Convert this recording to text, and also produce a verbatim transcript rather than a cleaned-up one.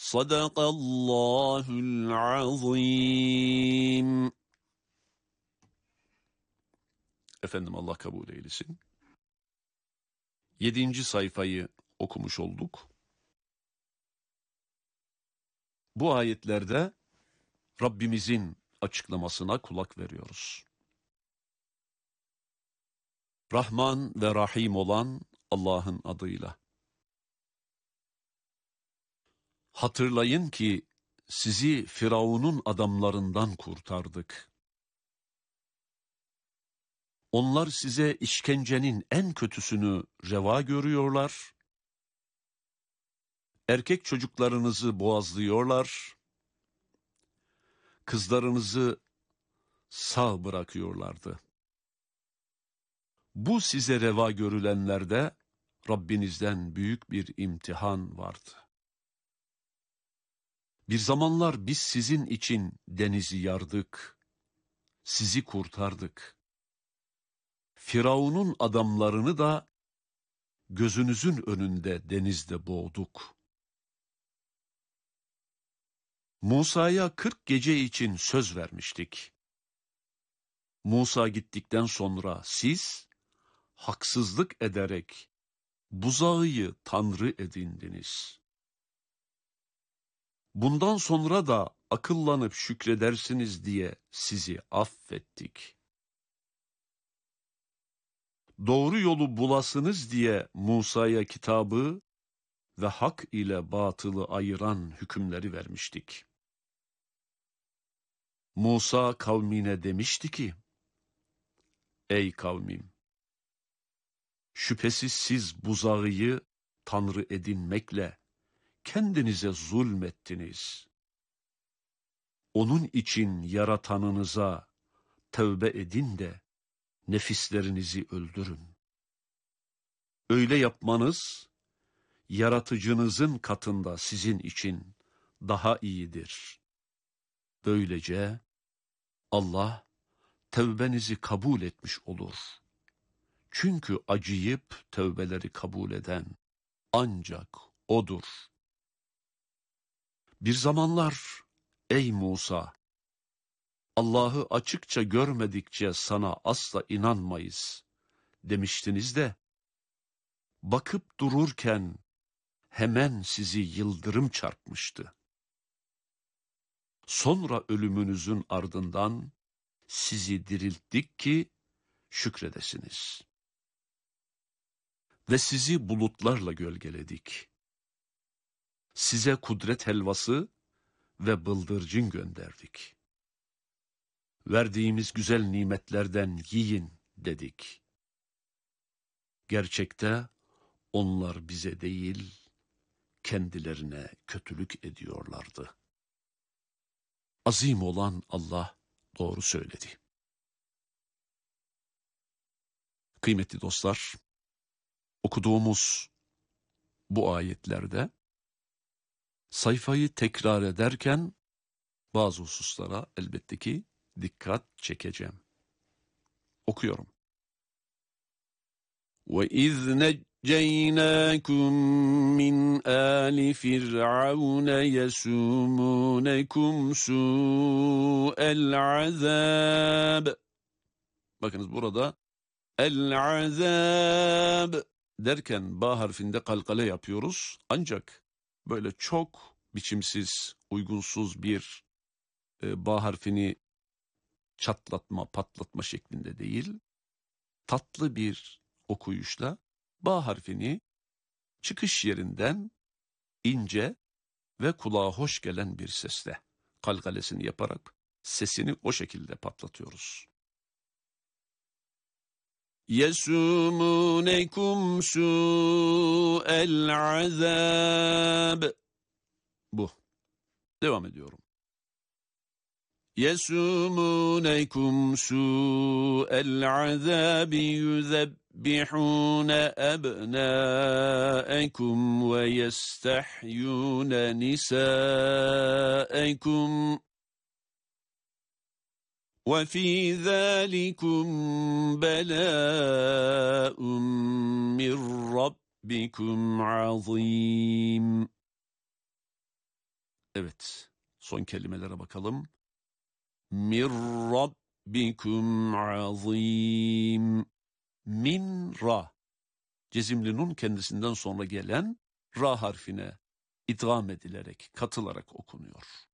Sadakallahul azim. Efendim Allah kabul eylesin. Yedinci sayfayı okumuş olduk. Bu ayetlerde Rabbimizin açıklamasına kulak veriyoruz. Rahman ve Rahim olan Allah'ın adıyla. Hatırlayın ki sizi Firavun'un adamlarından kurtardık. Onlar size işkencenin en kötüsünü reva görüyorlar. Erkek çocuklarınızı boğazlıyorlar. Kızlarınızı sağ bırakıyorlardı. Bu size reva görülenlerde Rabbinizden büyük bir imtihan vardı. Bir zamanlar biz sizin için denizi yardık, sizi kurtardık. Firavun'un adamlarını da gözünüzün önünde denizde boğduk. Musa'ya kırk gece için söz vermiştik. Musa gittikten sonra siz haksızlık ederek buzağıyı tanrı edindiniz. Bundan sonra da akıllanıp şükredersiniz diye sizi affettik. Doğru yolu bulasınız diye Musa'ya kitabı ve hak ile batılı ayıran hükümleri vermiştik. Musa kavmine demişti ki, ey kavmim, şüphesiz siz buzağıyı tanrı edinmekle kendinize zulmettiniz. Onun için yaratanınıza tövbe edin de nefislerinizi öldürün. Öyle yapmanız, yaratıcınızın katında sizin için daha iyidir. Böylece Allah tövbenizi kabul etmiş olur. Çünkü acıyıp tövbeleri kabul eden ancak O'dur. Bir zamanlar ey Musa, Allah'ı açıkça görmedikçe sana asla inanmayız demiştiniz de, bakıp dururken hemen sizi yıldırım çarpmıştı. Sonra ölümünüzün ardından sizi dirilttik ki şükredesiniz. Ve sizi bulutlarla gölgeledik. Size kudret helvası ve bıldırcın gönderdik. Verdiğimiz güzel nimetlerden yiyin dedik. Gerçekte onlar bize değil, kendilerine kötülük ediyorlardı. Azim olan Allah doğru söyledi. Kıymetli dostlar, okuduğumuz bu ayetlerde sayfayı tekrar ederken bazı hususlara elbette ki dikkat çekeceğim. Okuyorum. وَإِذْ نَجَّيْنَاكُمْ مِنْ آلِ فِرْعَوْنَ يَسُومُونَكُمْ سُوءَ الْعَذَابِ. Bakınız burada el-azab derken ba harfinde kalkale yapıyoruz. Ancak böyle çok biçimsiz, uygunsuz bir e, ba harfini çatlatma, patlatma şeklinde değil, tatlı bir okuyuşla ba harfini çıkış yerinden ince ve kulağa hoş gelen bir sesle kalkalesini yaparak sesini o şekilde patlatıyoruz. يَسُومُونَكُمْ سُوءَ الْعَذَابِ. Bu. Devam ediyorum. يَسُومُونَكُمْ سُوءَ الْعَذَابِ يُذَبِّحُونَ أَبْنَاءَكُمْ وَيَسْتَحْيُونَ نِسَاءَكُمْ وَفِي ذَٰلِكُمْ بَلَاءٌ مِّن رَّبِّكُمْ عَظِيمٌ. Evet, son kelimelere bakalım. Mir rabbikum azim. Min ra. Cezimli nun kendisinden sonra gelen ra harfine idgam edilerek, katılarak okunuyor.